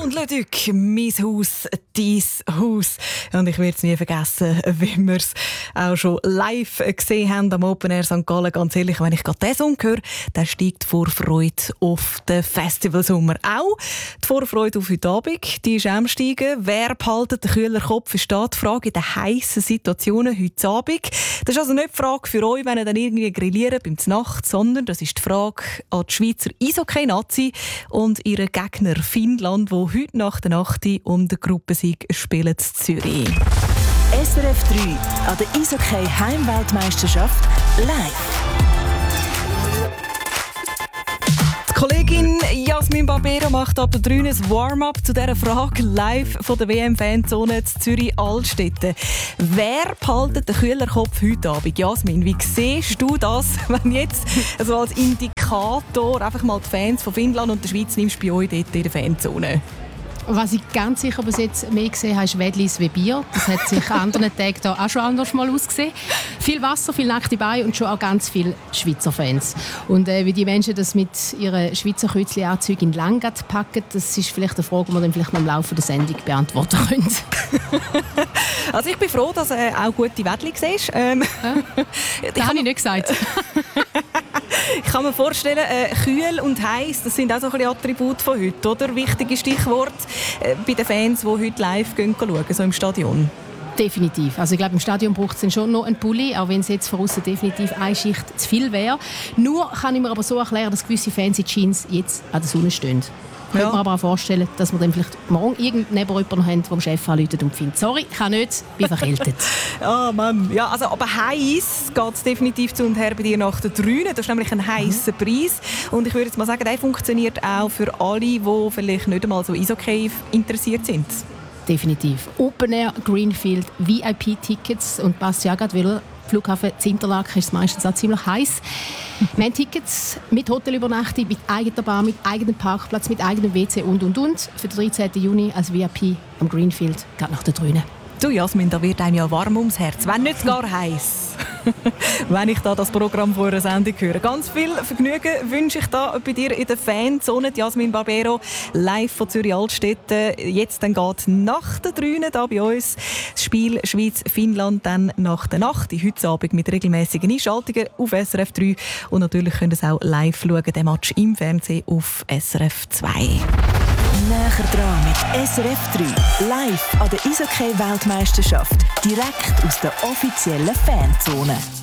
Roland Leduc, «Mein Haus, dein Haus». Und ich werde es nie vergessen, wie wir es auch schon live gesehen haben am Open Air St. Gallen. Ganz ehrlich, wenn ich gerade diesen Song höre, dann steigt die Vorfreude auf den Festivalsommer. Auch die Vorfreude auf heute Abend, die ist am Steigen. Wer behaltet den kühlen Kopf, ist die Frage in den heissen Situationen heute Abend. Das ist also nicht die Frage für euch, wenn ihr dann irgendwie grillieren beim Nacht, sondern das ist die Frage an die Schweizer Eishockey-Nazi und ihren Gegner Finnland, wo heute nach der Nacht um den Gruppensieg spielen in Zürich. SRF 3 an der Eishockey-Heimweltmeisterschaft live. Die Kollegin Jasmin Barbero macht ab der 3 ein Warm-up zu dieser Frage live von der WM-Fanzone in Zürich-Altstetten. Wer behaltet den kühlen Kopf heute Abend? Jasmin, wie siehst du das, wenn jetzt also als Indikator einfach mal die Fans von Finnland und der Schweiz nimmst bei euch dort in der Fanzone? Was ich ganz sicher bis jetzt mehr gesehen habe, ist Wedlis wie Bier. Das hat sich an anderen Tagen da auch schon anders mal ausgesehen. Viel Wasser, viel nackte Beine und schon auch ganz viele Schweizer Fans. Und wie die Menschen das mit ihren Schweizer Kürzli-Anzügen in Langat packen, das ist vielleicht eine Frage, die wir dann vielleicht noch im Laufe der Sendung beantworten können. Also ich bin froh, dass du auch gute Wedli siehst. Das habe ich nicht gesagt. Ich kann mir vorstellen, kühl und heiß, das sind auch so ein bisschen Attribute von heute, oder? Wichtige Stichwort bei den Fans, die heute live schauen, so im Stadion. Definitiv. Also ich glaube, im Stadion braucht es schon noch einen Pulli, auch wenn es jetzt von außen definitiv eine Schicht zu viel wäre. Nur kann ich mir aber so erklären, dass gewisse Fans in Jeans jetzt an der Sonne stehen. Ich könnte mir aber auch vorstellen, dass wir dann vielleicht morgen irgendjemanden haben, der dem Chef anruft und findet, sorry, ich kann nicht, bin verkältet. Ah, Mann. Ja, also, aber heiß geht es definitiv zu und her bei dir nach der 3. Das ist nämlich ein heisser Preis. Und ich würde jetzt mal sagen, der funktioniert auch für alle, die vielleicht nicht einmal so Eishockey interessiert sind. Definitiv. Open Air, Greenfield, VIP-Tickets und passt ja gerade, weil Flughafen Interlaken ist meistens auch ziemlich heiß. Wir haben Tickets mit Hotelübernachtung, mit eigener Bar, mit eigenem Parkplatz, mit eigenem WC und. Für den 13. Juni als VIP am Greenfield, gerade nach der 3. Du Jasmin, da wird einem ja warm ums Herz, wenn nicht gar heiß. Wenn ich da das Programm vor einer Sendung höre. Ganz viel Vergnügen wünsche ich da bei dir in der Fanzone. Jasmin Barbero, live von Zürich-Altstetten. Jetzt dann geht nach der 3 da bei uns das Spiel Schweiz-Finnland dann nach der Nacht. Heute Abend mit regelmäßigen Einschaltungen auf SRF 3. Und natürlich könnt ihr es auch live schauen, den Match im Fernsehen auf SRF 2. Näher dran mit SRF 3. Live an der Eishockey-Weltmeisterschaft. Direkt aus der offiziellen Fanzone.